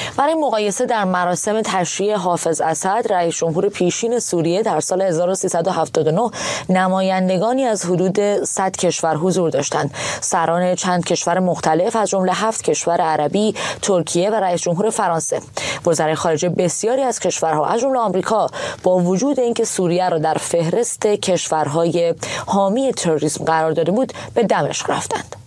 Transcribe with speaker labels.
Speaker 1: برای مقایسه در مراسم تشییع حافظ اسد رئیس جمهور پیشین سوریه در سال 1379 نمایندگانی از حدود 100 کشور حضور داشتند. سران چند کشور مختلف از جمله 7 کشور عربی، ترکیه و رئیس جمهور فرانسه. وزرای خارجه بسیاری از کشورها از جمله آمریکا با وجود اینکه سوریه را در فهرست کشورهای حامی تروریسم قرار داده بود به دمشق رفتند.